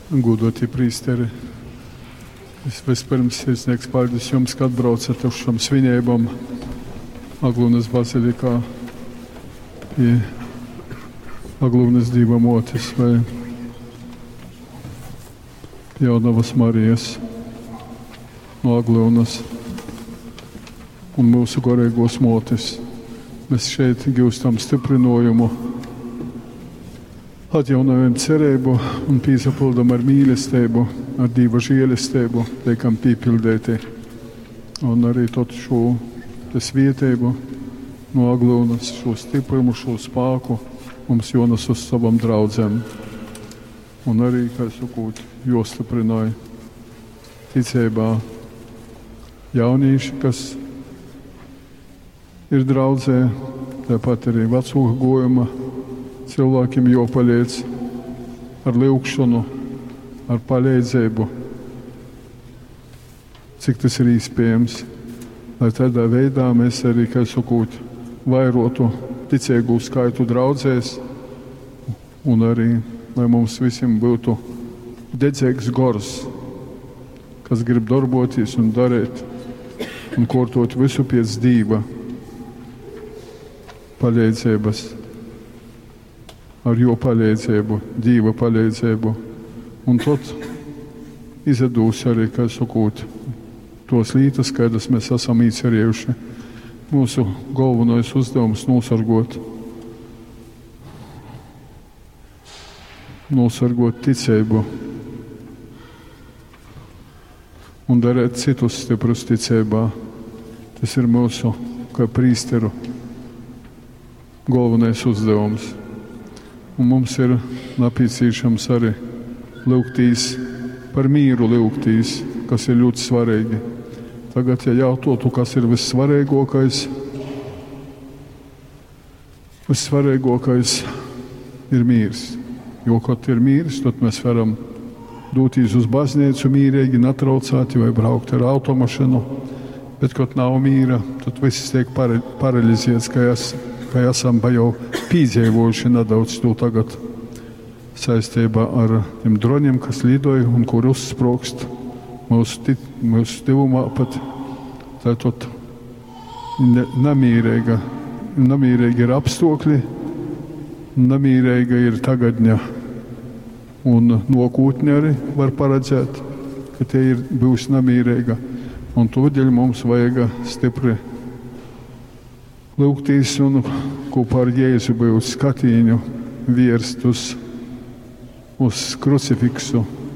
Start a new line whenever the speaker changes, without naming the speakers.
Gūdotie prīsteri, vispirms sirsnieks paldies jums, ka atbraucat uz šām svinībām Aglūnas bazilikā pie Aglūnas Dieva motes vai Jaunavas Marijas no Aglūnas un mūsu gorīgos motes. Mēs šeit gūstam stiprinājumu, atjaunojam cerību un pīsapildam ar mīlestību, ar Dieva žēlastību, liekam pīpildēti. Un arī tot šo svietību no Aglūnas, šo stiprumu, šo spāku mums jonas uz savam draudzēm. Un arī, kā sakot, jostiprināja ticībā jaunieši, kas ir draudzē, tāpat arī vecāka gojuma cilvēkiem jopaliec ar lūgšanu, ar palīdzību, cik tas ir iespējams, lai tādā veidā mēs arī, kā sakot, vairotu ticīgu skaitu draudzēs un arī, lai mums visiem būtu dedzīgs gors, kas grib darboties un darīt un kortot visu pēc Dieva palīdzības, ar jo palīdzību, Dieva palīdzību. Un tad izdevās arī, kā sakot, tos lietas, kādas mēs esam iecerējuši. Mūsu galvenais uzdevums nosargot ticību un darīt citus stiprus ticībā. Tas ir mūsu, kā prīsteru, galvenais uzdevums. Un mums ir nepieciešams arī lūgtīs par mīru lūgtīs, kas ir ļoti svarīgi. Tagad, ja jautātu, kas ir vissvarīgākais, ir mīrs. Jo, kad ir mīrs, tad mēs varam doties uz baznīcu mīrīgi, netraucēti vai braukt ar automašīnu. Bet, kad nav mīra, tad viss tiek paralizēts, kā esam jau piedzīvojuši nedaudz to tagad saistībā ar tiem droņiem, kas lidoja un kur uzsprogst mūsu tuvumā pat. Tātad nemīrīgi ir apstākļi, nemīrīga ir tagadņa un nākotne arī var paredzēt, ka tie būs nemīrīga. Un tādēļ mums vajag stipri lūgtīs un kopā ar Jēzu būt skatīņu vērst uz krucifiksu,